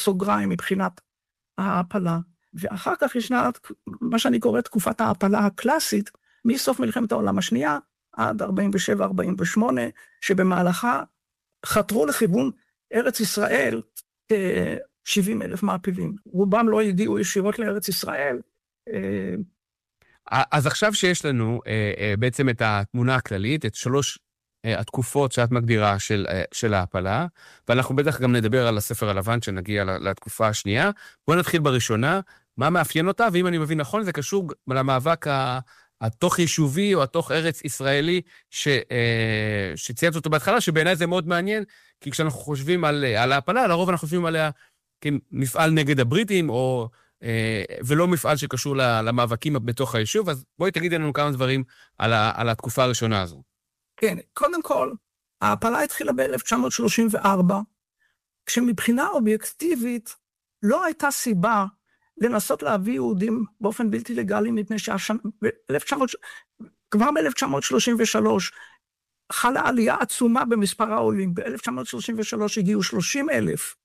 סוגריים מבחינת ההעפלה, ואחר כך ישנה מה שאני קורא תקופת ההעפלה הקלאסית, מסוף מלחמת העולם השנייה עד 47-48, שבמהלכה חתרו לכיוון ארץ ישראל 70,000 מעפילים. רובם לא הגיעו ישירות לארץ ישראל. אז עכשיו שיש לנו בעצם את התמונה הכללית, את 3 התקופות שאת מגדירה של ההעפלה, ואנחנו בטח גם נדבר על הספר הלבן שנגיע לתקופה השנייה. בואו נתחיל בראשונה, מה מאפיין אותה, ואם אני מבין נכון, זה קשור למאבק התוך יישובי או התוך ארץ ישראלי שציינת אותו בהתחלה, שבעיניי זה מאוד מעניין, כי כשאנחנו חושבים על ההעפלה, לרוב אנחנו חושבים עליה כמפעל נגד הבריטים, ולא מפעל שקשור למאבקים בתוך היישוב. אז בואי תגידי לנו כמה דברים על התקופה הראשונה הזו. כן, קודם כל, ההעפלה התחילה ב-1934, כשמבחינה אובייקטיבית לא הייתה סיבה לנסות להביא יהודים באופן בלתי לגלי, מפני כבר ב-1933 חלה עלייה עצומה במספר העולים. ב-1933 הגיעו 30,000,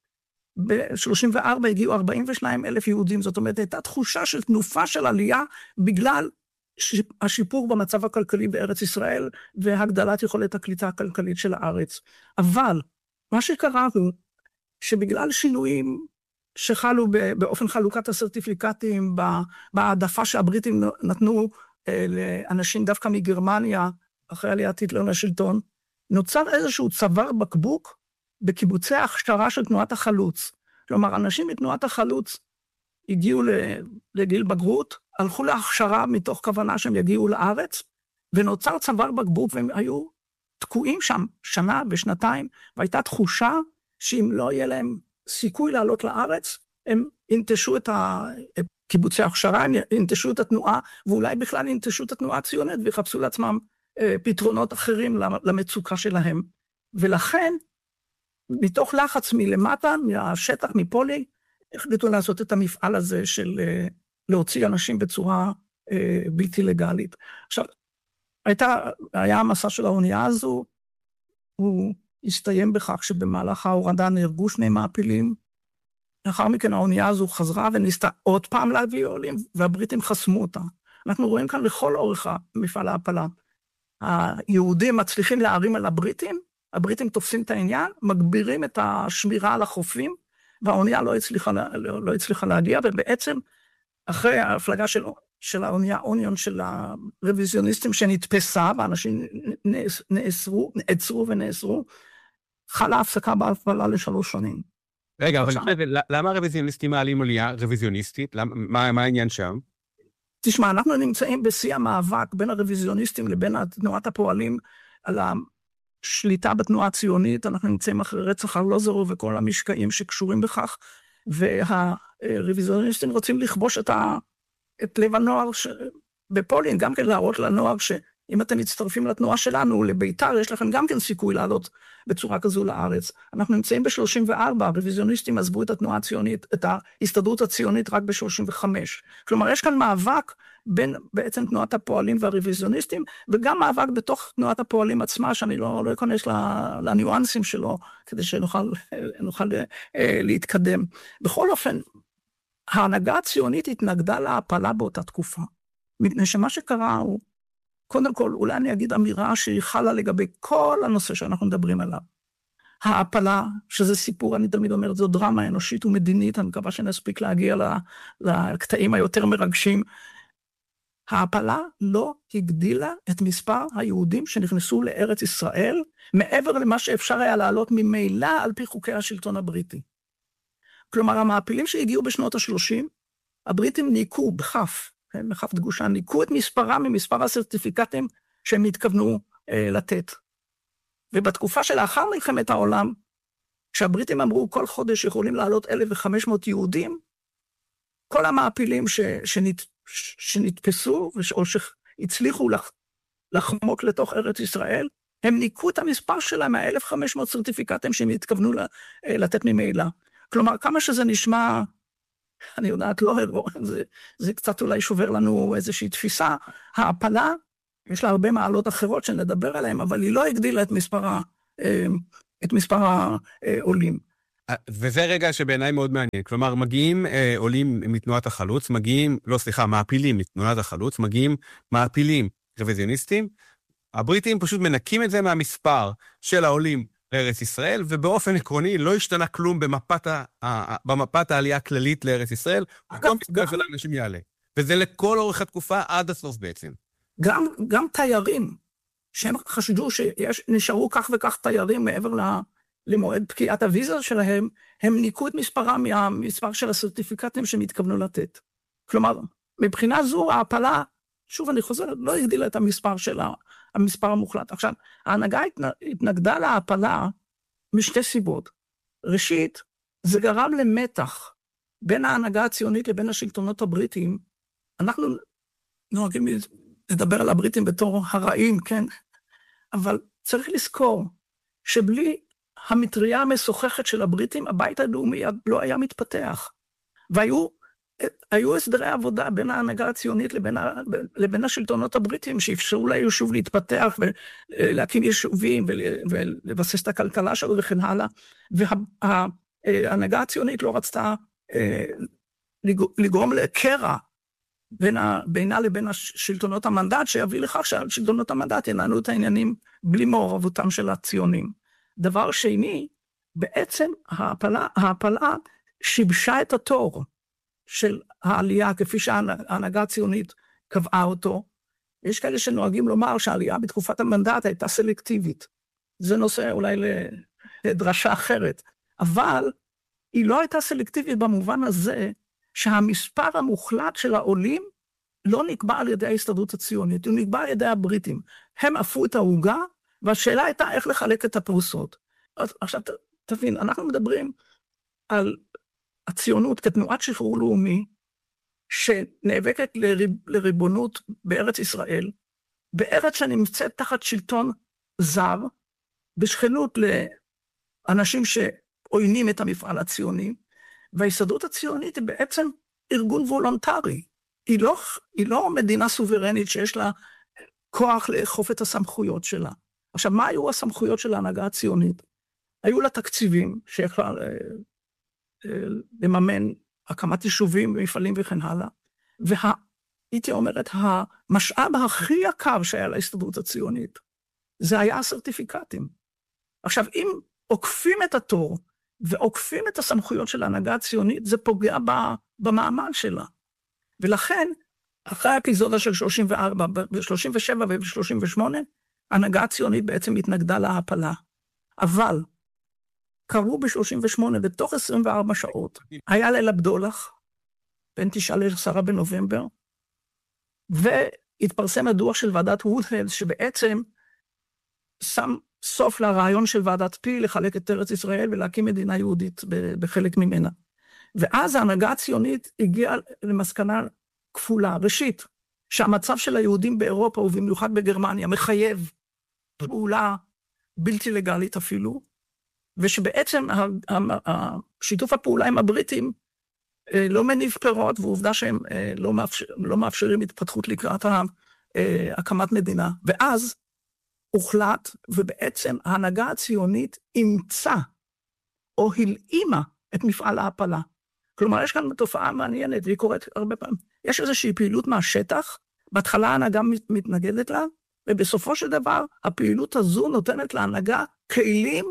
ב-34 הגיעו 42,000 יהודים, זאת אומרת, הייתה תחושה של תנופה של עלייה, בגלל השיפור במצב הכלכלי בארץ ישראל, והגדלת יכולת הקליטה הכלכלית של הארץ. אבל מה שקרה הוא, שבגלל שינויים שחלו באופן חלוקת הסרטיפיקטים, בהעדפה שהבריטים נתנו לאנשים דווקא מגרמניה, אחרי עליית היטלר לשלטון, נוצר איזשהו צוואר בקבוק בקיבוצי ההכשרה של תנועת החלוץ. כלומר, אנשים מתנועת החלוץ הגיעו לגיל בגרות, הלכו להכשרה מתוך כוונה שהם יגיעו לארץ, ונוצר צוואר בקבוק, והם היו תקועים שם שנה ושנתיים, והייתה תחושה שאם לא יהיה להם סיכוי לעלות לארץ, הם ינטשו את קיבוצי ההכשרה, הם ינטשו את התנועה, ואולי בכלל ינטשו את התנועה הציונית, ויחפשו לעצמם פתרונות אחרים למצוקה שלהם. ולכן, מתוך לחץ מלמטה, מהשטח, מפולי, החליטו לעשות את המפעל הזה של להוציא אנשים בצורה בלתי לגלית. עכשיו, היה המסע של האונייה הזו, הוא הסתיים בכך שבמהלך ההורדה נהרגו 2 מעפילים, לאחר מכן האונייה הזו חזרה וניסתה עוד פעם להביא עולים, והבריטים חסמו אותה. אנחנו רואים כאן לכל אורך מפעל ההעפלה. היהודים מצליחים להערים על הבריטים, הבריטים תופסים את העניין, מגבירים את השמירה על החופים, והאונייה לא הצליחה להגיע, ובעצם אחרי ההפלגה של האונייה אוניון של הרוויזיוניסטים שנתפסה, ואנשים נעצרו ונאסרו, חלה הפסקה בהפעלה ל3 שנים. רגע, אבל למה הרוויזיוניסטים מעלים עלייה רוויזיוניסטית? מה העניין שם? תשמע, אנחנו נמצאים בשיא המאבק בין הרוויזיוניסטים לבין תנועת הפועלים על השליטה בתנועה הציונית. אנחנו נמצאים אחרי רצח ארלוזורוב וכל המשקעים שקשורים בכך, והרוויזיוניסטים רוצים לכבוש את לב הנוער בפולין, גם כן להראות לנוער שאם אתם מצטרפים לתנועה שלנו, לביתר, יש לכם גם כן סיכוי לעלות בצורה כזו לארץ. אנחנו נמצאים ב-34, הרוויזיוניסטים עזבו את התנועה הציונית, את ההסתדרות הציונית רק ב-35. כלומר, יש כאן מאבק בין בעצם תנועת הפועלים והרוויזיוניסטים, וגם מאבק בתוך תנועת הפועלים עצמה, שאני לא אכנס לניואנסים שלו, כדי שנוכל להתקדם. בכל אופן, ההנהגה הציונית התנגדה להעפלה באותה תקופה. מפני שמה שקרה הוא, קודם כל, אולי אני אגיד אמירה שהיא חלה לגבי כל הנושא שאנחנו מדברים עליו. ההעפלה, שזה סיפור, אני תמיד אומר, זו דרמה אנושית ומדינית, אני מקווה שנספיק להגיע לקטעים היותר מרגשים. ההעפלה לא הגדילה את מספר היהודים שנכנסו לארץ ישראל, מעבר למה שאפשר היה לעלות ממילא על פי חוקי השלטון הבריטי. כלומר, המעפילים שהגיעו בשנות ה-30, הבריטים ניקו בכף דגושה, ניקו את מספרם ממספר הסרטיפיקטים שהם התכוונו לתת. ובתקופה שלאחר מלחמת העולם, כשהבריטים אמרו כל חודש יכולים לעלות 1,500 יהודים, כל המעפילים שנתפסו, או שהצליחו לחמוק לתוך ארץ ישראל, הם ניקו את המספר שלהם מה-1,500 סרטיפיקטים שהם התכוונו לתת ממילא. כלומר, כמה שזה נשמע, אני יודעת, לא הרואי, זה קצת אולי שובר לנו איזושהי תפיסה. ההעפלה, יש לה הרבה מעלות אחרות שנדבר עליהן, אבל היא לא הגדילה את מספר העולים. וזה רגע שבעיניי מאוד מעניין. כלומר, מגיעים עולים מתנועת החלוץ, מעפילים מתנועת החלוץ, מגיעים מעפילים רוויזיוניסטים, הבריטים פשוט מנקים את זה מהמספר של העולים לארץ ישראל, ובאופן עקרוני לא השתנה כלום במפת העלייה הכללית לארץ ישראל, וגם מספר של האנשים יעלה. וזה לכל אורך התקופה עד הסוף בעצם. גם תיירים, שהם חשדו שנשארו כך וכך תיירים מעבר למועד פקיעת הוויזה שלהם, הם ניקו את מספרם מהמספר של הסרטיפיקטים שהם התכוונו לתת. כלומר, מבחינה זו, ההפלה, שוב אני חוזר, לא הגדילה את המספר המוחלט. עכשיו, ההנהגה התנגדה להפלה משתי סיבות. ראשית, זה גרם למתח בין ההנהגה הציונית לבין השלטונות הבריטיים. אנחנו נוהגים לדבר על הבריטים בתור הרעים, כן? אבל צריך לזכור שבלי המטריה המשוחכת של הבריטים, הבית הלאומי לא היה מתפתח. והיו הסדרי עבודה בין ההנהגה הציונית לבין השלטונות הבריטים, שאפשרו ליישוב להתפתח ולהקים יישובים ולבסס את הכלכלה שלו וכן הלאה. וההנהגה הציונית לא רצתה לגרום לקרע בינה לבין השלטונות המנדט, שיביא לכך שהשלטונות המנדט ינהלו את העניינים בלי מעורבותם של הציונים. דבר שני, בעצם ההפלה שיבשה את התור של העלייה, כפי שההנהגה הציונית קבעה אותו. יש כאלה שנוהגים לומר שהעלייה בתקופת המנדט הייתה סלקטיבית. זה נושא אולי לדרשה אחרת. אבל היא לא הייתה סלקטיבית במובן הזה, שהמספר המוחלט של העולים לא נקבע על ידי ההסתדרות הציונית, הוא נקבע על ידי הבריטים. הם עפו את העוגה, והשאלה הייתה איך לחלק את הפרוסות. עכשיו תבין, אנחנו מדברים על הציונות כתנועת שחרור לאומי, שנאבקת לריבונות בארץ ישראל, בארץ שנמצאת תחת שלטון זר, בשכנות לאנשים שעוינים את המפעל הציוני, וההסתדרות הציונית היא בעצם ארגון וולונטרי. היא לא מדינה סוברנית שיש לה כוח לאכוף את הסמכויות שלה. עכשיו, מה היו הסמכויות של ההנהגה הציונית? היו לה תקציבים שיכולה לממן הקמת יישובים, מפעלים וכן הלאה, והייתי אומרת, המשאב הכי יקר שהיה להסתדרות הציונית, זה היה הסרטיפיקטים. עכשיו, אם עוקפים את התור, ועוקפים את הסמכויות של ההנהגה הציונית, זה פוגע במעמד שלה. ולכן, אחרי האפיזודה של 34, ב-37 וב-38, ההנהגה הציונית בעצם התנגדה להפלה. אבל, קראו ב-38, בתוך 24 שעות, היה ליל הבדולח, בין 9 ל-10 בנובמבר, והתפרסם הדוח של ועדת וודהד, שבעצם שם סוף לרעיון של ועדת פי, לחלק את ארץ ישראל ולהקים מדינה יהודית בחלק ממנה. ואז ההנהגה הציונית הגיעה למסקנה כפולה. ראשית, שהמצב של היהודים באירופה, ובמיוחד בגרמניה, מחייב פעולה בלתי לגלית אפילו, ושבעצם שיתוף הפעולה עם הבריטים לא מניב פירות, ועובדה שהם לא מאפשרים התפתחות לקראת הקמת מדינה. ואז הוחלט, ובעצם ההנהגה הציונית אימצה, או הלאימה את מפעל ההפלה. כלומר, יש כאן תופעה מעניינת, והיא קורית הרבה פעמים. יש איזושהי פעילות מהשטח, בהתחלה ההנהגה מתנגדת לה, ובסופו של דבר, הפעילות הזו נותנת להנהגה כלים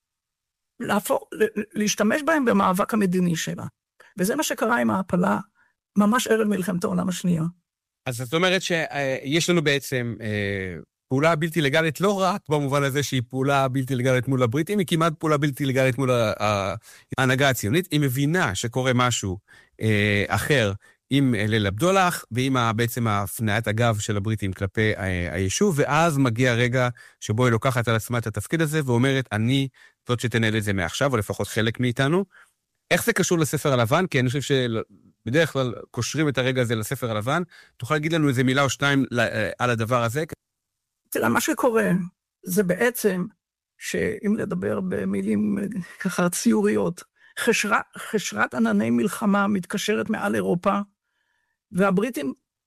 להשתמש בהם במאבק המדיני שלה. וזה מה שקרה עם ההפלה, ממש ערב מלחמת העולם השנייה. אז זאת אומרת שיש לנו בעצם פעולה בלתי לגלית, לא רק במובן הזה שהיא פעולה בלתי לגלית מול הבריטים, היא כמעט פעולה בלתי לגלית מול ההנהגה הציונית. היא מבינה שקורה משהו אחר עם ליל הבדולח, ועם בעצם הפניית הגב של הבריטים כלפי היישוב, ואז מגיע רגע שבו היא לוקחת על עצמה את התפקיד הזה, ואומרת, אני זאת שתנהל את זה מעכשיו, או לפחות חלק מאיתנו. איך זה קשור לספר הלבן? כי אני חושב שבדרך כלל קושרים את הרגע הזה לספר הלבן. תוכל להגיד לנו איזה מילה או שתיים על הדבר הזה? תראה, מה שקורה זה בעצם, שאם לדבר במילים ככה ציוריות, חשרת ענני מלחמה מתקשרת מעל אירופה, והבריטים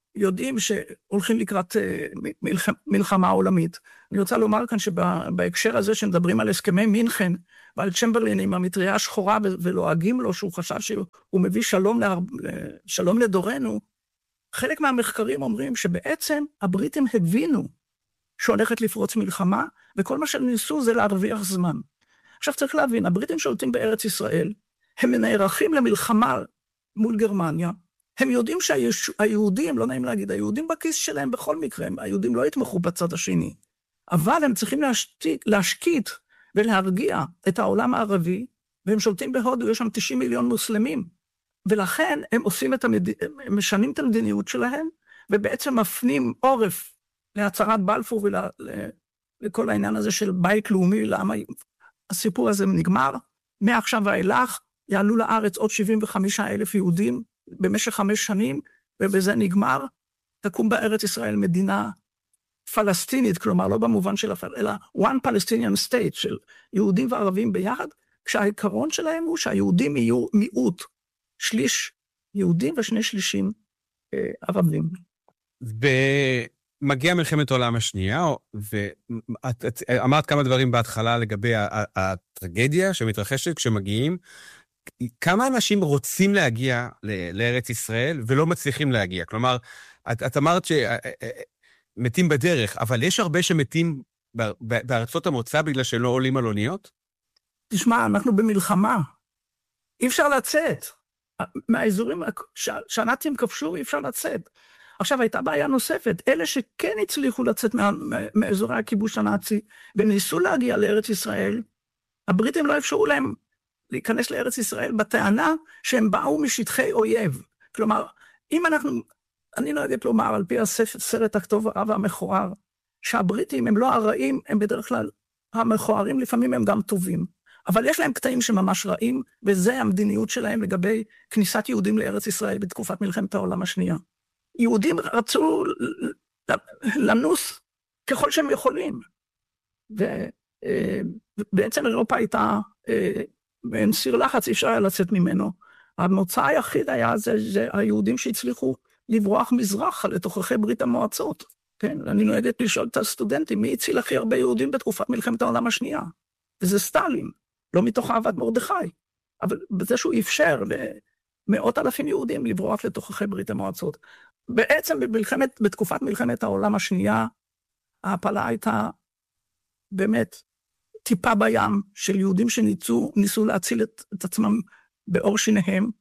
יודעים שהולכים לקראת מלחמה עולמית. אני רוצה לומר כאן שבהקשר הזה שמדברים על הסכמי מינכן, ועל צ'מברלין עם המטריה השחורה ולועגים לו, שהוא חשב שהוא מביא שלום לדורנו, חלק מהמחקרים אומרים שבעצם הבריטים הבינו שהולכת לפרוץ מלחמה, וכל מה שהם ניסו זה להרוויח זמן. עכשיו צריך להבין, הבריטים שולטים בארץ ישראל, הם נערכים למלחמה מול גרמניה, הם יודעים שהיהודים, לא נעים להגיד, היהודים בכיס שלהם בכל מקרה, היהודים לא יתמכו בצד השני, אבל הם צריכים להשקיט ולהרגיע את העולם הערבי, והם שולטים בהודו, יש שם 90 מיליון מוסלמים, ולכן הם הם משנים את המדיניות שלהם, ובעצם מפנים עורף להצהרת בלפור ולכל העניין הזה של בית לאומי, למה הסיפור הזה נגמר, מעכשיו ואילך יעלו לארץ עוד 75,000 יהודים במשך 5 שנים, ובזה נגמר, תקום בארץ ישראל מדינה פלסטינית, כלומר לא במובן של אלא one Palestinian state של יהודים וערבים ביחד, כשהעיקרון שלהם הוא שהיהודים יהיו מיעוט, שליש יהודים ושני שלישים ערבים. מגיעה מלחמת העולם השנייה, ואת אמרת כמה דברים בהתחלה לגבי הטרגדיה שמתרחשת כשמגיעים. כמה אנשים רוצים להגיע לארץ ישראל ולא מצליחים להגיע? כלומר, את אמרת שמתים בדרך, אבל יש הרבה שמתים בארצות המוצא בגלל שלא עולים על אוניות? תשמע, אנחנו במלחמה. אי אפשר לצאת. מהאזורים שהנאצים כבשו, אי אפשר לצאת. עכשיו, הייתה בעיה נוספת. אלה שכן הצליחו לצאת מאזורי הכיבוש הנאצי, וניסו להגיע לארץ ישראל, הבריטים לא אפשרו להם להיכנס לארץ ישראל בטענה שהם באו משטחי אויב. כלומר, אם אני נוהגת לומר, על פי הסרט הכתוב הרע והמכוער, שהבריטים הם לא הרעים, הם בדרך כלל המכוערים, לפעמים הם גם טובים. אבל יש להם קטעים שממש רעים, וזה המדיניות שלהם לגבי כניסת יהודים לארץ ישראל בתקופת מלחמת העולם השנייה. יהודים רצו לנוס ככל שהם יכולים. ובעצם אירופה הייתה בין סיר לחץ, אי אפשר היה לצאת ממנו. המוצא היחיד היה זה היהודים שהצליחו לברוח מזרחה לתוככי ברית המועצות. כן, אני נוהגת לשאול את הסטודנטים, מי הציל הכי הרבה יהודים בתקופת מלחמת העולם השנייה? וזה סטלין, לא מתוך אהבת מרדכי, אבל בזה שהוא אפשר למאות אלפים יהודים לברוח לתוככי ברית המועצות. בעצם בתקופת מלחמת העולם השנייה, ההפלה הייתה באמת טיפה בים של יהודים שניסו להציל את עצמם באור שיניהם,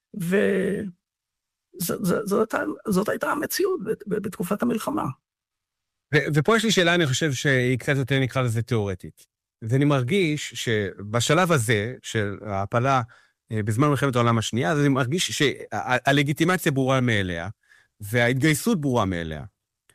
וזאת הייתה המציאות בתקופת המלחמה. ופה יש לי שאלה, אני חושב שהיא קצת יותר נקרא לזה תיאורטית. ואני מרגיש שבשלב הזה של ההפלה בזמן מלחמת העולם השנייה, אז אני מרגיש שהלגיטימציה ברורה מאליה, וההתגייסות ברורה מאליה.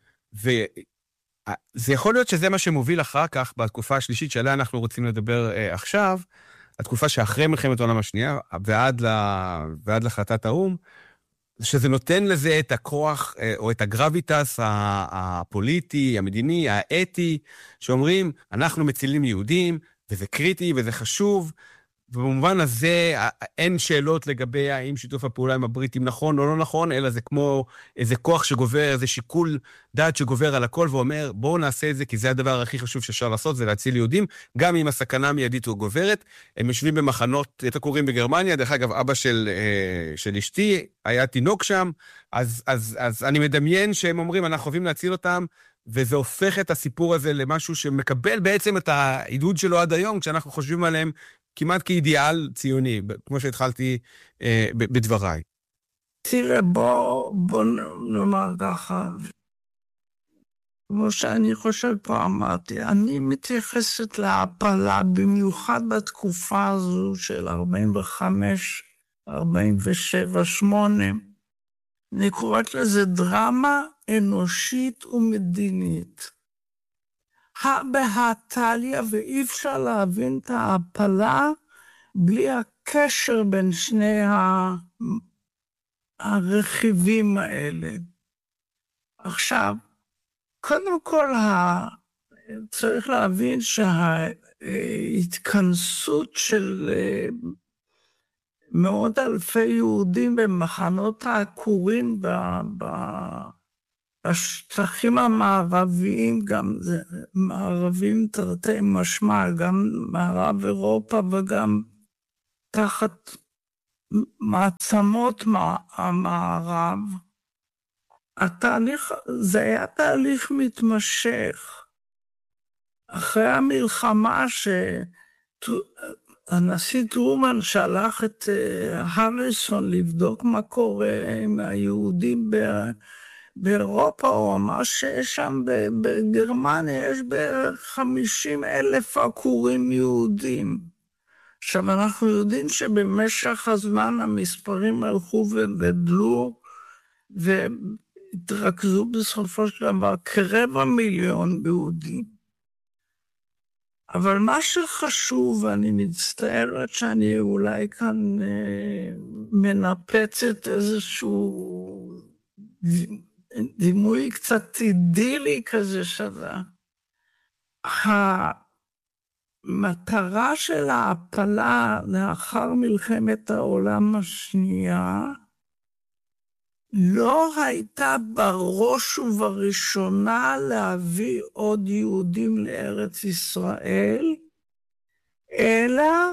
וזה יכול להיות שזה מה שמוביל אחר כך, בתקופה השלישית שעליה אנחנו רוצים לדבר עכשיו, התקופה שאחרי מלחמת העולם השנייה, ועד להחלטת האו"ם, שזה נותן לזה את הכוח, או את הגרביטס הפוליטי, המדיני, האתי, שאומרים, אנחנו מצילים יהודים, וזה קריטי וזה חשוב, ובמובן הזה אין שאלות לגבי האם שיתוף הפעולה עם הבריטים נכון או לא נכון, אלא זה כמו איזה כוח שגובר, איזה שיקול דעת שגובר על הכל, ואומר, בואו נעשה את זה, כי זה הדבר הכי חשוב שאפשר לעשות, זה להציל יהודים, גם אם הסכנה מיידית הוא גוברת. הם יושבים במחנות תקורים בגרמניה, דרך אגב, אבא של אשתי היה תינוק שם, אז אני מדמיין שהם אומרים, אנחנו חייבים להציל אותם, וזה הופך את הסיפור הזה למשהו שמקבל בעצם את העידוד שלו עד היום, כשאנחנו חושבים עליהם כמעט כאידיאל ציוני, כמו שהתחלתי בדבריי. תראה, בוא נאמר ככה, כמו שאני חושב פה אמרתי, אני מתייחסת להפלה, במיוחד בתקופה הזו של 45, 47, 8, אני קוראת לזה דרמה אנושית ומדינית. בהטליה, ואי אפשר להבין את ההפלה בלי הקשר בין שני הרכיבים האלה. עכשיו, קודם כל צריך להבין שההתכנסות של מאות אלפי יהודים במחנות העקורים השטחים המערביים, גם זה מערבים תרתי משמע, גם מערב אירופה וגם תחת מעצמות המערב, זה היה תהליך מתמשך. אחרי המלחמה שהנשיא טרומן שלח את הריסון לבדוק מה קורה עם היהודים באירופה, הוא אמר שיש שם בגרמניה יש בערך 50,000 עקורים יהודים. עכשיו אנחנו יודעים שבמשך הזמן המספרים הלכו וגדלו והתרכזו בסופו של דבר כ250,000 יהודים. אבל מה שחשוב, ואני מצטערת שאני אולי כאן מנפצת איזשהו דימוי קצת אידילי כזה שווה. המטרה של ההעפלה לאחר מלחמת העולם השנייה לא הייתה בראש ובראשונה להביא עוד יהודים לארץ ישראל, אלא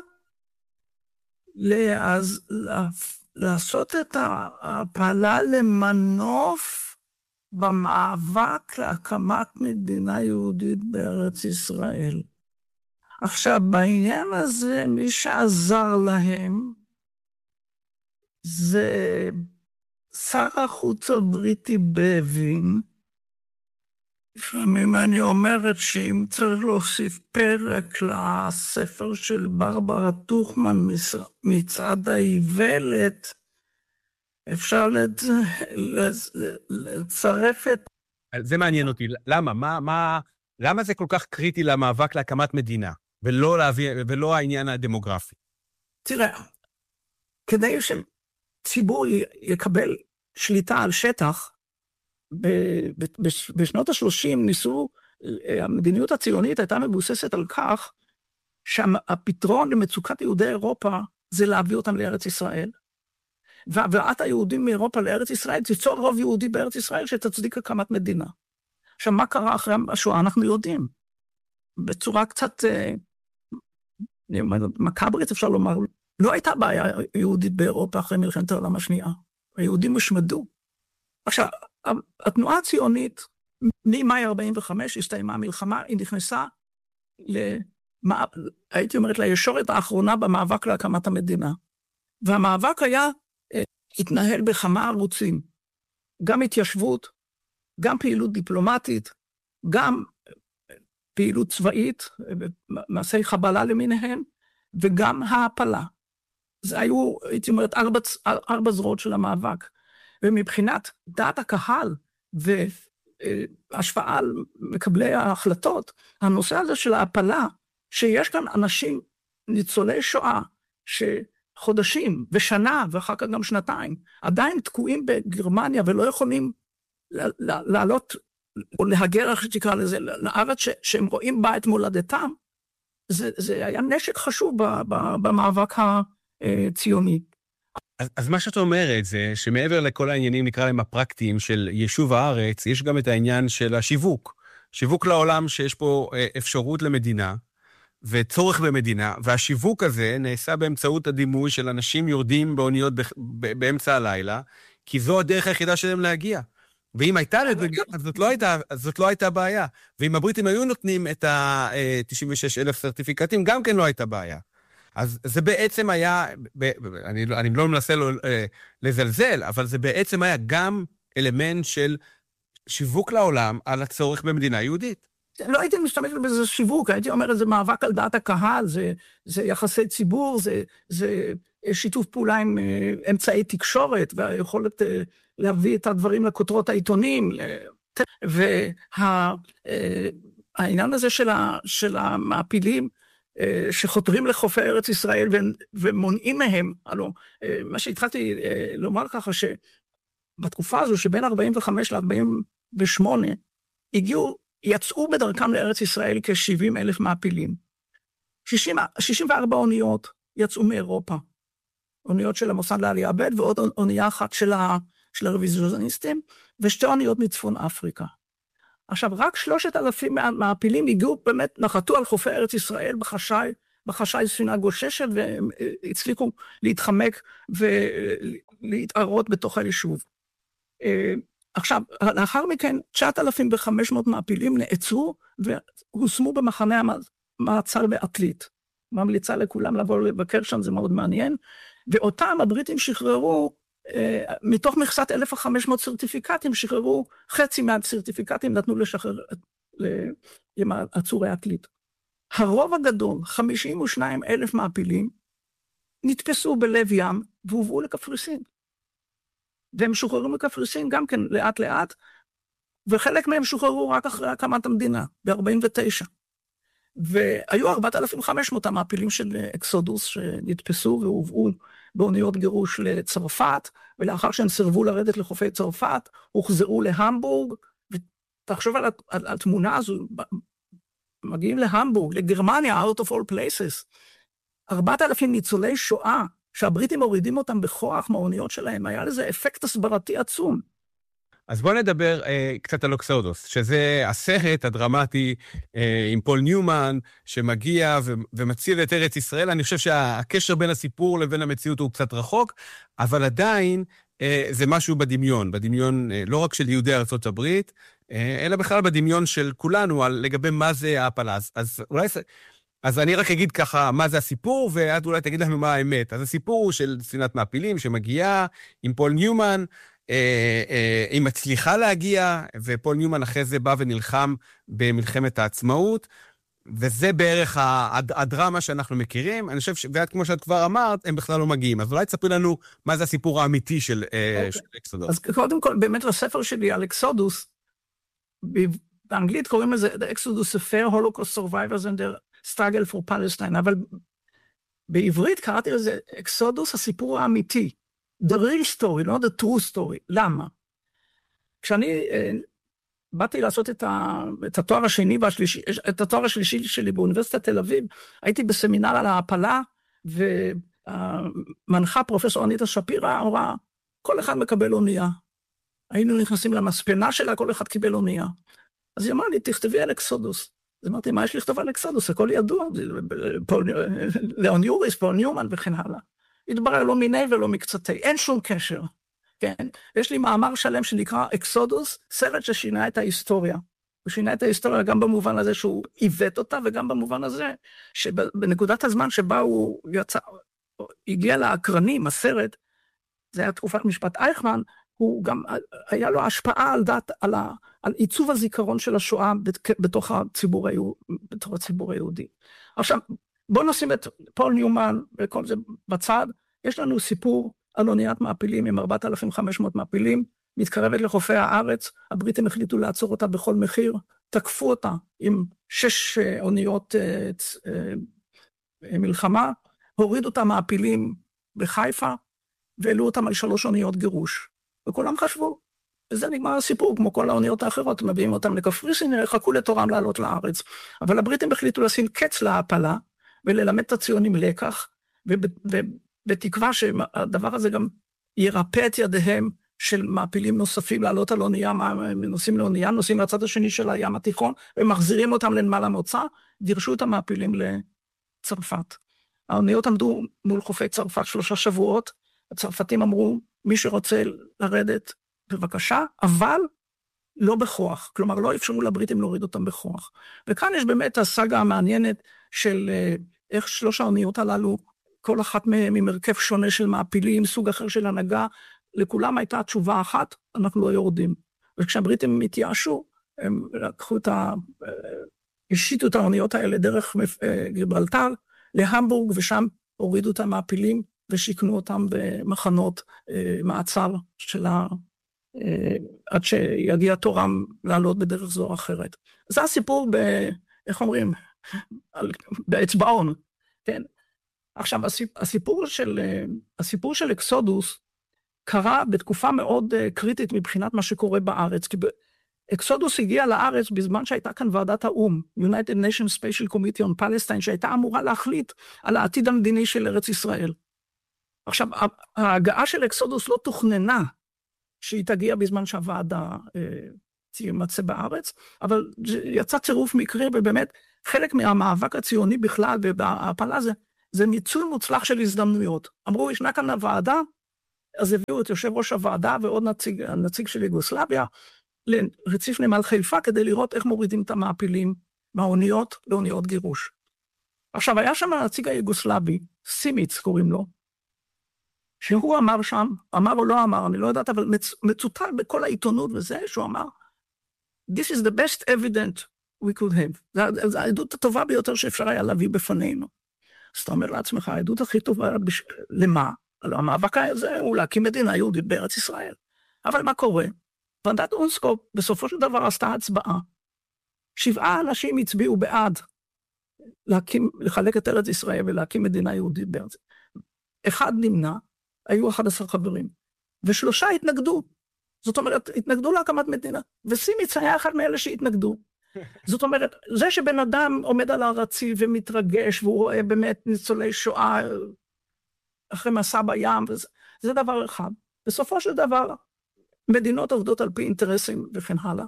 לעשות את ההעפלה למנוף במאבק להקמת מדינה יהודית בארץ ישראל. עכשיו, בעניין הזה, מי שעזר להם זה שר החוץ הבריטי בווין. לפעמים אני אומרת שאם צריך להוסיף פרק לספר של ברברה טוכמן, מצעד האיוולת, אפשר לצרף את... זה מעניין אותי. למה? למה זה כל כך קריטי למאבק להקמת מדינה, ולא העניין הדמוגרפי? תראה, כדי שציבור יקבל שליטה על שטח, בשנות ה-30 המדיניות הציונית הייתה מבוססת על כך, שהפתרון למצוקת יהודי אירופה, זה להביא אותם לארץ ישראל. והבאת היהודים מאירופה לארץ ישראל, תיצור רוב יהודי בארץ ישראל שתצדיק הקמת מדינה. עכשיו, מה קרה אחרי השואה? אנחנו יודעים. בצורה קצת מקברית, אפשר לומר, לא הייתה בעיה יהודית באירופה אחרי מלחמת העולם השנייה. היהודים הושמדו. עכשיו, התנועה הציונית, ממאי 45, הסתיימה המלחמה, היא נכנסה הייתי אומרת, לישורת האחרונה במאבק להקמת המדינה. והמאבק התנהל בכמה ערוצים. גם התיישבות, גם פעילות דיפלומטית, גם פעילות צבאית, מעשי חבלה למיניהם, וגם העפלה. זה היו, הייתי אומרת, 4 זרועות של המאבק. ומבחינת דעת הקהל והשפעה על מקבלי ההחלטות, הנושא הזה של ההעפלה, שיש כאן אנשים, ניצולי שואה, שחודשים ושנה, ואחר כך גם שנתיים, עדיין תקועים בגרמניה ולא יכולים לעלות, או להגר, איך שתקרא לזה, לארץ שהם רואים בה את מולדתם, זה היה נשק חשוב במאבק הציוני. אז מה שאת אומרת זה שמעבר לכל העניינים, נקרא להם הפרקטיים של יישוב הארץ, יש גם את העניין של השיווק. שיווק לעולם שיש פה אפשרות למדינה, וצורך במדינה, והשיווק הזה נעשה באמצעות הדימוי של אנשים יורדים באוניות באמצע הלילה, כי זו הדרך היחידה שלהם להגיע. ואם הייתה לדרגה, אז זאת לא הייתה בעיה. ואם הבריטים היו נותנים את ה-96,000 סרטיפיקטים, גם כן לא הייתה בעיה. אז זה בעצם היה, אני לא מנסה לזלזל, אבל זה בעצם היה גם אלמנט של שיווק לעולם על הצורך במדינה יהודית. לא הייתי משתמש בזה שיווק, הייתי אומר, זה מאבק על דעת הקהל, זה יחסי ציבור, זה שיתוף פעולה עם אמצעי תקשורת, והיכולת להביא את הדברים לכותרות העיתונים, והעניין הזה של המעפילים, שחותרים לחופי ארץ ישראל ומונעים מהם, הלוא, מה שהתחלתי לומר ככה, שבתקופה הזו שבין 45 ל-48, יצאו בדרכם לארץ ישראל כ-70,000 מעפילים. 64 אוניות יצאו מאירופה. אוניות של המוסד לעלייה ב' ועוד אונייה אחת של הרוויזיוניסטים, ושתי אוניות מצפון אפריקה. עכשיו, רק 3,000 מהמעפילים הגיעו, באמת נחתו על חופי ארץ ישראל בחשאי ספינה גוששת, והם הצליחו להתחמק ולהתערות בתוך היישוב. עכשיו, לאחר מכן, 9,500 מעפילים נעצרו, והושמו במחנה המעצר בעתלית. ממליצה לכולם לבוא לבקר שם, זה מאוד מעניין. ואותם הבריטים שחררו, מתוך מכסת 1,500 סרטיפיקטים, שחררו חצי מהסרטיפיקטים, נתנו לשחרר עצורי עתלית. הרוב הגדול, 52,000 מעפילים, נתפסו בלב ים, והובאו לקפריסין. והם שוחררו מקפריסין גם כן לאט לאט, וחלק מהם שוחררו רק אחרי הקמת המדינה, ב-49. והיו 4,500 המעפילים של אקסודוס שנתפסו והובאו באוניות גירוש לצרפת, ולאחר שהם סרבו לרדת לחופי צרפת, הוחזרו להמבורג, ותחשוב על התמונה הזו, מגיעים להמבורג, לגרמניה, out of all places, 4,000 ניצולי שואה, שהבריטים מורידים אותם בכוח מהאוניות שלהם, היה לזה אפקט הסברתי עצום. אז בואו נדבר קצת על אקסודוס, שזה הסרט הדרמטי עם פול ניומן, שמגיע ומציל את ארץ ישראל. אני חושב שהקשר בין הסיפור לבין המציאות הוא קצת רחוק, אבל עדיין זה משהו בדמיון לא רק של יהודי ארצות הברית, אלא בכלל בדמיון של כולנו, לגבי מה זה ההעפלה. אז אני רק אגיד ככה מה זה הסיפור, ואת אולי תגיד לנו מה האמת. אז הסיפור הוא של ספינת מעפילים שמגיעה עם פול ניומן, היא מצליחה להגיע, ופול ניומן אחרי זה בא ונלחם במלחמת העצמאות, וזה בערך הדרמה שאנחנו מכירים. אני חושב, ואת כמו שאת כבר אמרת, הם בכלל לא מגיעים. אז אולי תספרי לנו מה זה הסיפור האמיתי של אקסודוס. אז קודם כל, באמת לספר שלי על אקסודוס, באנגלית קוראים לזה The Exodus Affair, Holocaust Survivors and their Struggle for Palestine, אבל בעברית קראתי לזה אקסודוס, הסיפור האמיתי. The real story, not the true story. למה? כשאני באתי לעשות את התואר השני והשלישי, את התואר השלישי שלי באוניברסיטת תל אביב, הייתי בסמינר על ההעפלה, ומנחה פרופסור אניטה שפירא אמרה, כל אחד מקבל אונייה. היינו נכנסים למספנה שלה, כל אחד קיבל אונייה. אז היא אמרה לי, תכתבי על אקסודוס. אז אמרתי, מה יש לי לכתוב על אקסודוס? הכל ידוע, לאון יוריס, פול ניומן וכן הלאה. התברר לא מיני ולא מקצתי, אין שום קשר. כן? יש לי מאמר שלם שנקרא אקסודוס, סרט ששינה את ההיסטוריה. הוא שינה את ההיסטוריה גם במובן הזה שהוא עיוות אותה, וגם במובן הזה שבנקודת הזמן שבה הוא הגיע לאקרנים, הסרט, זה היה תקופת משפט אייכמן, הוא גם היה לו השפעה על עיצוב הזיכרון של השואה בתוך הציבור היהודי. עכשיו, בואו נשים את פול ניומן וכל זה בצד. יש לנו סיפור על אוניית מעפילים עם 4,500 מעפילים, מתקרבת לחופי הארץ, הבריטים החליטו לעצור אותה בכל מחיר, תקפו אותה עם 6 אוניות מלחמה, הורידו אותה מעפילים בחיפה, והעלו אותם על 3 אוניות גירוש. וכולם חשבו, וזה נגמר הסיפור, כמו כל האוניות האחרות, מביאים אותם לקפריסין, חכו לתורם לעלות לארץ. אבל הבריטים החליטו לשים קץ להעפלה, וללמד את הציונים לקח, ובתקווה שהדבר הזה גם ירפא את ידיהם של מעפילים נוספים לעלות על אונייה, נוסעים לאונייה, נוסעים מהצד השני של הים התיכון, ומחזירים אותם לנמל המוצא, דירשו את המעפילים לצרפת. האוניות עמדו מול חופי צרפת 3 שבועות, הצרפתים אמרו, מי שרוצה לרדת, בבקשה, אבל לא בכוח, כלומר לא אפשרו לבריטים להוריד אותם בכוח. וכאן יש באמת הסאגה המעניינת של איך 3 האוניות הללו, כל אחת ממרכב שונה של מעפילים, סוג אחר של הנהגה, לכולם הייתה תשובה אחת, אנחנו לא יורדים. וכשהבריטים התייאשו, הם לקחו השיתו את האוניות האלה דרך גיברלטר להמבורג, ושם הורידו את המעפילים, ושיקנו אותם במחנות מעצר עד שיגיע תורם לעלות בדרך זו או אחרת. זה הסיפור איך אומרים? באצבעון, כן? עכשיו, הסיפור של אקסודוס קרה בתקופה מאוד קריטית מבחינת מה שקורה בארץ, כי אקסודוס הגיע לארץ בזמן שהייתה כאן ועדת האום, United Nations Special Committee on Palestine, שהייתה אמורה להחליט על העתיד המדיני של ארץ ישראל. עכשיו, ההגעה של אקסודוס לא תוכננה שהיא תגיע בזמן שהוועדה תימצא בארץ, אבל יצא צירוף מקרי, ובאמת חלק מהמאבק הציוני בכלל, ובהפלה זה ניצול מוצלח של הזדמנויות. אמרו, ישנה כאן הוועדה, אז הביאו את יושב ראש הוועדה ועוד נציג של יוגוסלביה, לרציף נמל חיפה, כדי לראות איך מורידים את המעפילים מהאוניות לאוניות גירוש. עכשיו, היה שם הנציג היוגוסלבי, סימיץ קוראים לו, שהוא אמר שם, אמר או לא אמר, אני לא יודעת, אבל מצוטט בכל העיתונות וזה, שהוא אמר, This is the best evidence we could have. זו העדות הטובה ביותר שאפשר היה להביא בפנינו. אז אתה אומר לעצמך, העדות הכי טובה למה? המאבק הזה הוא להקים מדינה יהודית בארץ ישראל. אבל מה קורה? ועדת אונסקופ בסופו של דבר עשתה הצבעה. 7 אנשים הצביעו בעד לחלק את ארץ ישראל ולהקים מדינה יהודית בארץ. 1 נמנע, היו 11 חברים, ו3 התנגדו. זאת אומרת, התנגדו להקמת מדינה, וסימיץ היה אחד מאלה שהתנגדו. זאת אומרת, זה שבן אדם עומד על הרציף ומתרגש, והוא רואה באמת ניצולי שואה אחרי מסע בים, זה דבר אחד. בסופו של דבר, מדינות עובדות על פי אינטרסים וכן הלאה,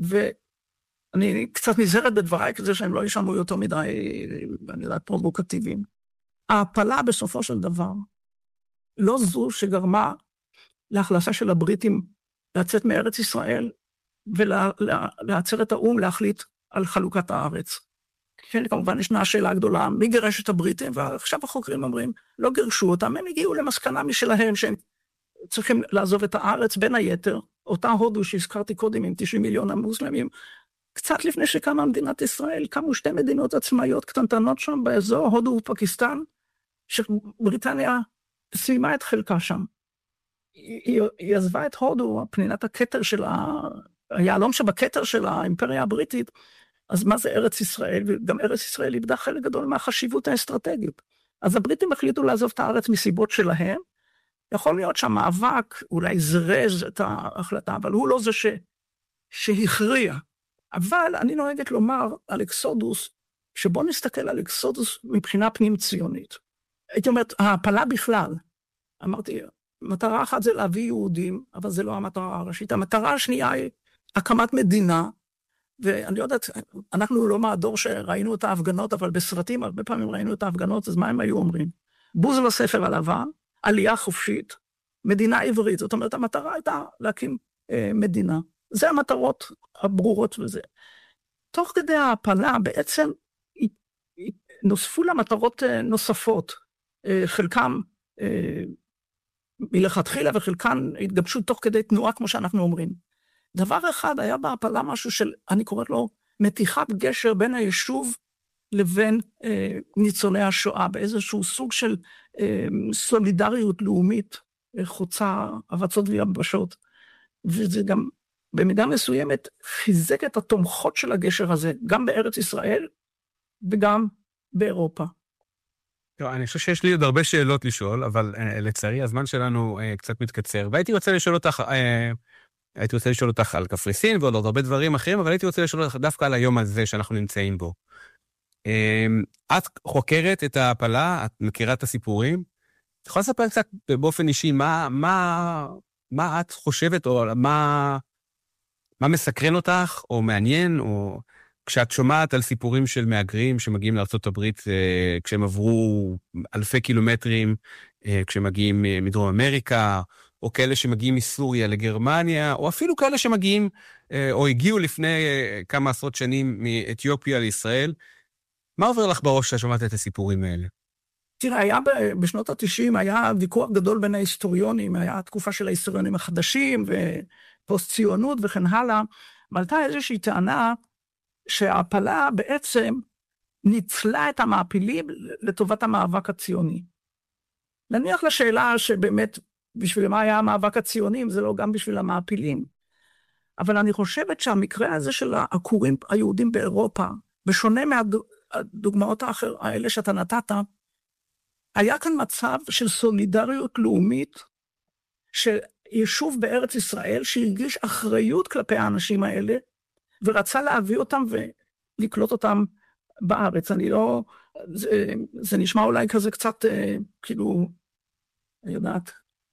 ואני קצת נזהרת בדבריי, כזה שהם לא ישמעו יותר מדי, אני יודעת, פרובוקטיביים. ההפלה בסופו של דבר, לא זו שגרמה להחלטה של הבריטים לצאת מארץ ישראל, ולעצר את האום להחליט על חלוקת הארץ. כן, כמובן ישנה השאלה הגדולה, מי גירש את הבריטים? ועכשיו החוקרים אומרים, לא גירשו אותם, הם הגיעו למסקנה משלהם שהם צריכים לעזוב את הארץ, בין היתר, אותה הודו שהזכרתי קודם עם 90 מיליון המוסלמים, קצת לפני שקמה מדינת ישראל, קמו 2 מדינות עצמאיות קטנטנות שם באזור, הודו ופקיסטן, שבריטניה סיימה את חלקה שם. היא עזבה את הודו, פנינת הכתר של היעלום שבכתר של האימפריה הבריטית, אז מה זה ארץ ישראל? וגם ארץ ישראל איבדה חלק גדול מהחשיבות האסטרטגית. אז הבריטים החליטו לעזוב את הארץ מסיבות שלהם, יכול להיות שהמאבק אולי זרז את ההחלטה, אבל הוא לא זה שהכריע. אבל אני נוהגת לומר על אקסודוס, שבוא נסתכל על אקסודוס מבחינה פנים ציונית. הייתי אומרת, ההפלה בכלל, אמרתי, מטרה אחת זה להביא יהודים, אבל זה לא המטרה הראשית. המטרה השנייה היא הקמת מדינה, ואני לא יודעת, אנחנו לא מהדור שראינו את ההפגנות, אבל בסרטים הרבה פעמים ראינו את ההפגנות, אז מה הם היו אומרים? בוז לספר הלבן, עלייה חופשית, מדינה עברית. זאת אומרת, המטרה הייתה להקים מדינה. זה המטרות הברורות וזה. תוך כדי ההפלה בעצם נוספו לה מטרות נוספות, חלקם מלכתחילה וחלקן התגבשו תוך כדי תנועה כמו שאנחנו אומרים. דבר אחד היה בהפלה משהו של, אני קוראת לו, מתיחת גשר בין היישוב לבין ניצולי השואה, באיזשהו סוג של סולידריות לאומית, חוצה ארצות ויבשות. וזה גם במידה מסוימת חיזק את התומכות של הגשר הזה, גם בארץ ישראל וגם באירופה. אני חושב שיש לי עוד הרבה שאלות לשאול, אבל לצערי הזמן שלנו קצת מתקצר, והייתי רוצה לשאול אותך על קפריסין ועוד הרבה דברים אחרים, אבל הייתי רוצה לשאול אותך דווקא על היום הזה שאנחנו נמצאים בו. את חוקרת את ההפלה, את מכירה את הסיפורים, את יכולה לספר קצת באופן אישי, מה את חושבת, או מה מסקרן אותך, או מעניין, או כשאת שומעת על סיפורים של מהגרים שמגיעים לארצות הברית, כשהם עברו אלפי קילומטרים, כשהם מגיעים מדרום אמריקה, או כאלה שמגיעים מסוריה לגרמניה, או אפילו כאלה שמגיעים, או הגיעו לפני כמה עשרות שנים מאתיופיה לישראל. מה עובר לך בראש כשאת שומעת את הסיפורים האלה? תראה, היה בשנות ה-90, היה ויכוח גדול בין ההיסטוריונים, היה תקופה של ההיסטוריונים החדשים, ופוסט-ציונות וכן הלאה, ועלתה איזושהי טענה, שההפלה בעצם ניצלה את המעפילים לטובת המאבק הציוני. נניח לשאלה שבאמת, בשביל מה היה המאבק הציוני, זה לא גם בשביל המעפילים. אבל אני חושבת שהמקרה הזה של העקורים היהודים באירופה, בשונה מהדוגמאות האלה שאתה נתת, היה כאן מצב של סולידריות לאומית, שיישוב בארץ ישראל שהרגיש אחריות כלפי האנשים האלה, ורצה להביא אותם ולקלוט אותם בארץ. אני לא, זה נשמע אולי כזה קצת, כאילו, אני יודעת,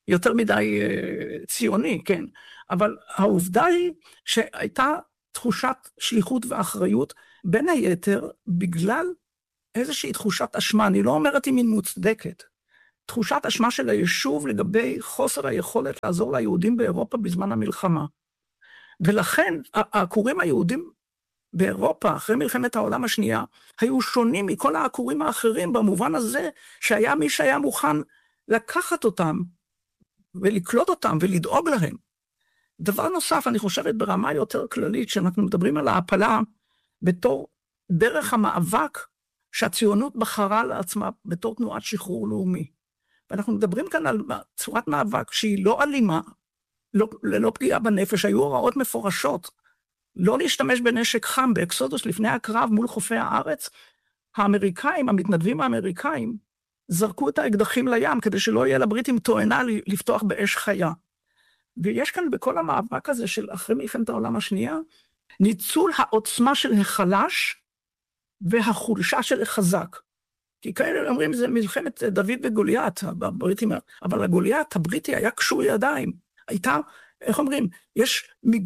יותר מדי ציוני, כן. אבל העובדה היא שהייתה תחושת שליחות ואחריות, בין היתר בגלל איזושהי תחושת אשמה, אני לא אומרת אם היא מוצדקת, תחושת אשמה של היישוב לגבי חוסר היכולת לעזור ליהודים באירופה בזמן המלחמה. ולכן העקורים היהודים באירופה, אחרי מלחמת העולם השנייה, היו שונים מכל העקורים האחרים, במובן הזה שהיה מי שהיה מוכן לקחת אותם, ולקלוט אותם, ולדאוג להם. דבר נוסף, אני חושבת ברמה יותר כללית, שאנחנו מדברים על ההפלה, בתור דרך המאבק, שהציונות בחרה לעצמה, בתור תנועת שחרור לאומי. ואנחנו מדברים כאן על צורת מאבק, שהיא לא אלימה, ללא פגיעה בנפש, היו הוראות מפורשות, לא להשתמש בנשק חם, באקסודוס לפני הקרב מול חופי הארץ, האמריקאים, המתנדבים האמריקאים, זרקו את האקדחים לים, כדי שלא יהיה לבריטים תואנה לפתוח באש חיה. ויש כאן בכל המאבק הזה של אחרי מלחמת העולם השנייה, ניצול העוצמה של החלש, והחולשה של החזק. כי כאלה אומרים, זה מלחמת דוד וגוליית, הבריטים, אבל הגוליית הבריטי היה קשור ידיים. הייתה, איך אומרים, יש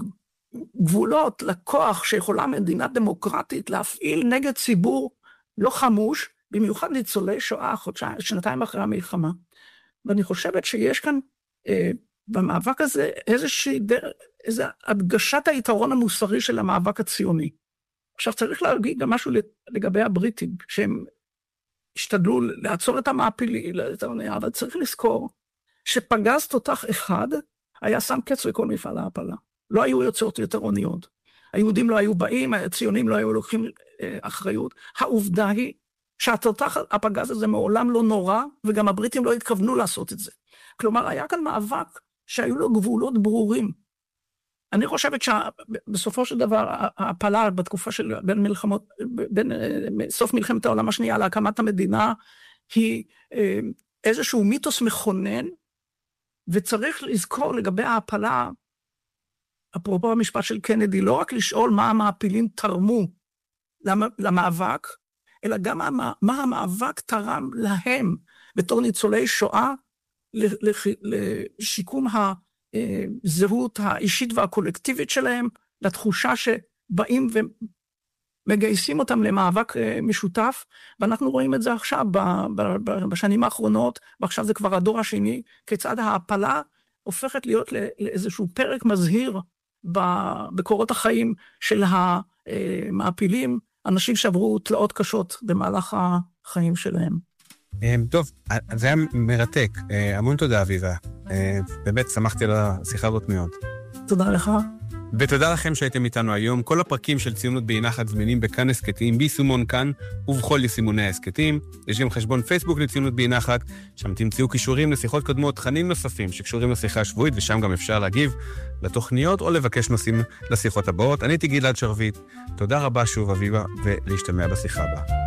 גבולות לכוח שיכולה מדינה דמוקרטית להפעיל נגד ציבור לא חמוש, במיוחד ניצולי שואה, שנתיים אחרי המלחמה. ואני חושבת שיש כאן, במאבק הזה, איזו הדגשת היתרון המוסרי של המאבק הציוני. עכשיו צריך להגיד גם משהו לגבי הבריטים, שהם השתדלו לעצור את המעפילים, אבל צריך לזכור שפגז תותח אחד היה שם קץ לכל מפעל ההפלה. לא היו יוצאות יותר אוניות. היהודים לא היו באים, הציונים לא היו לוקחים אחריות. העובדה היא שהתותח הפגז הזה מעולם לא נורא, וגם הבריטים לא התכוונו לעשות את זה. כלומר, היה כאן מאבק שהיו לו גבולות ברורים. אני חושבת שבסופו של דבר, ההפלה בתקופה של בין סוף מלחמת העולם השנייה להקמת המדינה, היא איזשהו מיתוס מכונן, וצריך לזכור לגבי ההפלה, אפרופו המשפט של קנדי, לא רק לשאול מה המעפילים תרמו למאבק, אלא גם מה המאבק תרם להם, בתור ניצולי שואה, לשיקום הזהות האישית והקולקטיבית שלהם, לתחושה שבאים ומגייסים אותם למאבק משותף, ואנחנו רואים את זה עכשיו, בשנים האחרונות, ועכשיו זה כבר הדור השני, כיצד ההפלה הופכת להיות לאיזשהו פרק מזהיר בקורות החיים של המעפילים, אנשים שעברו תלאות קשות במהלך החיים שלהם. טוב, זה היה מרתק. המון תודה, אביבה. באמת שמחתי על השיחה הזאת מאוד. תודה לך. ותודה לכם שהייתם איתנו היום. כל הפרקים של ציונות באי נחת זמינים בכאן הסקטים, ביישומון כאן ובכל יישומוני ההסקטים. יש גם חשבון פייסבוק לציונות באי נחת, שם תמצאו קישורים לשיחות קודמות, תכנים נוספים שקשורים לשיחה השבועית, ושם גם אפשר להגיב לתוכניות או לבקש נושאים לשיחות הבאות. אני הייתי גלעד שרביט. תודה רבה שוב, אביבה, ולהשתמע בשיחה הבאה.